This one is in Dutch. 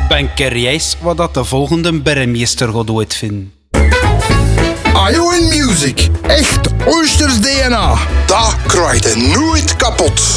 Ben curieus wat dat de volgende burgemeester gaat uitvinden. Ajo in Music. Echt Oosters DNA. Dat krijgt je nooit kapot.